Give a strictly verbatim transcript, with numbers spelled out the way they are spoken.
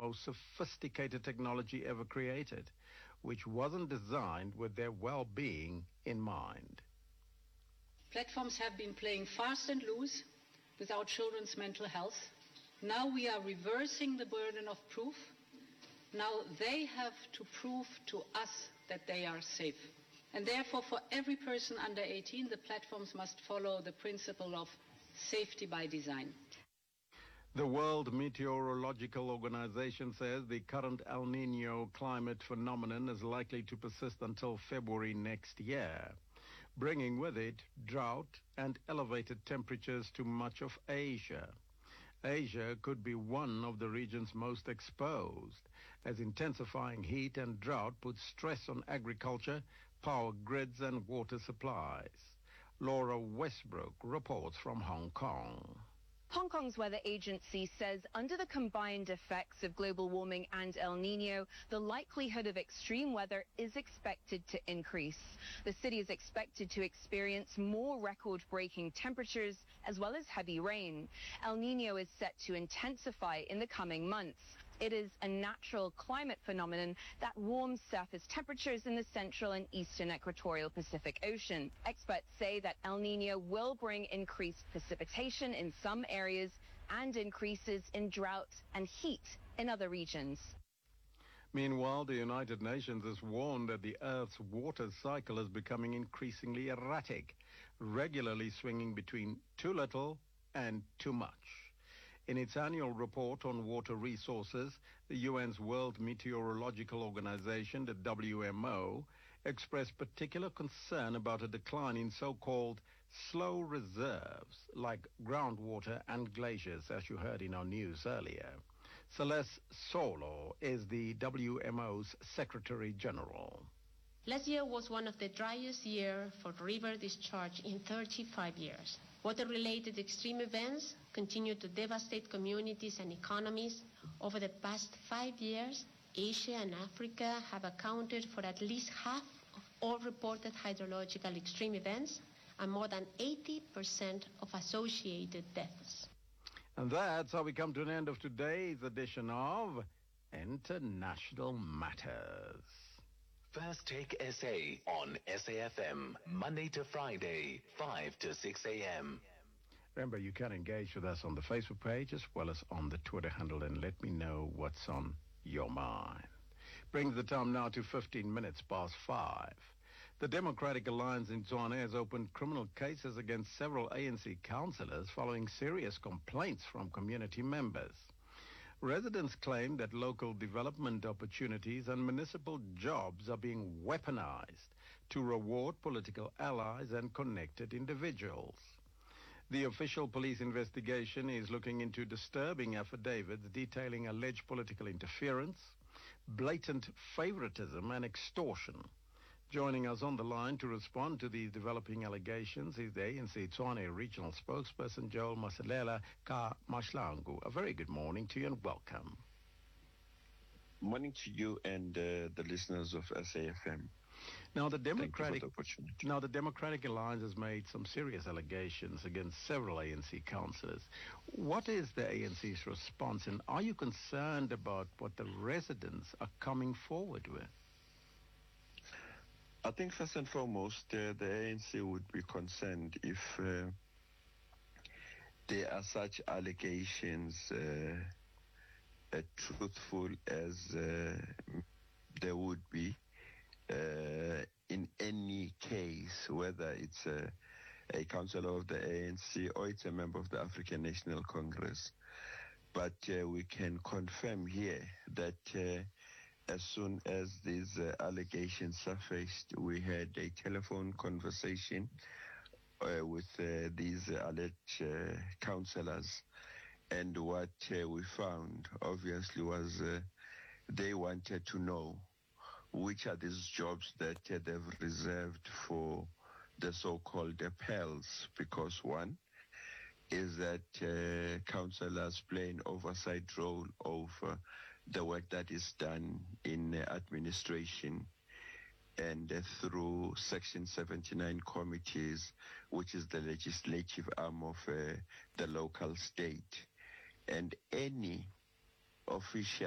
most sophisticated technology ever created, which wasn't designed with their well-being in mind. Platforms have been playing fast and loose with our children's mental health. Now we are reversing the burden of proof. Now they have to prove to us that they are safe. And therefore, for every person under eighteen, the platforms must follow the principle of safety by design. The World Meteorological Organization says the current El Niño climate phenomenon is likely to persist until February next year, bringing with it drought and elevated temperatures to much of Asia. Asia could be one of the regions most exposed, as intensifying heat and drought put stress on agriculture, power grids and water supplies. Laura Westbrook reports from Hong Kong. Hong Kong's weather agency says under the combined effects of global warming and El Niño, the likelihood of extreme weather is expected to increase. The city is expected to experience more record-breaking temperatures as well as heavy rain. El Niño is set to intensify in the coming months. It is a natural climate phenomenon that warms surface temperatures in the central and eastern equatorial Pacific Ocean. Experts say that El Niño will bring increased precipitation in some areas and increases in drought and heat in other regions. Meanwhile, the United Nations has warned that the Earth's water cycle is becoming increasingly erratic, regularly swinging between too little and too much. In its annual report on water resources, the U N's World Meteorological Organization, the W M O, expressed particular concern about a decline in so-called slow reserves like groundwater and glaciers, as you heard in our news earlier. Celeste Solo is the W M O's Secretary General. Last year was one of the driest years for river discharge in thirty-five years. Water-related extreme events continue to devastate communities and economies. Over the past five years, Asia and Africa have accounted for at least half of all reported hydrological extreme events and more than eighty percent of associated deaths. And that's how we come to an end of today's edition of International Matters. First Take S A on S A F M, Monday to Friday, five to six a.m. Remember, you can engage with us on the Facebook page as well as on the Twitter handle and let me know what's on your mind. Brings the time now to fifteen minutes past five. The Democratic Alliance in Tshwane has opened criminal cases against several A N C councillors following serious complaints from community members. Residents claim that local development opportunities and municipal jobs are being weaponized to reward political allies and connected individuals. The official police investigation is looking into disturbing affidavits detailing alleged political interference, blatant favoritism, and extortion. Joining us on the line to respond to these developing allegations is the A N C Tshwane Regional Spokesperson Joel Maselela Ka Mashlangu. A very good morning to you and welcome. Morning to you and uh, the listeners of S A F M. Now the Democratic Thank you for the opportunity. Now the Democratic Alliance has made some serious allegations against several A N C councillors. What is the A N C's response, and are you concerned about what the residents are coming forward with? I think first and foremost, uh, the A N C would be concerned if uh, there are such allegations uh, uh, truthful as uh, there would be uh, in any case, whether it's a, a councillor of the A N C or it's a member of the African National Congress. But uh, we can confirm here that uh, as soon as these uh, allegations surfaced, we had a telephone conversation uh, with uh, these uh, alleged uh, councillors. And what uh, we found, obviously, was uh, they wanted to know which are these jobs that uh, they've reserved for the so-called uh, P E Ls. Because one is that uh, councillors play an oversight role over the work that is done in uh, administration and uh, through Section seventy-nine committees, which is the legislative arm of uh, the local state. And any official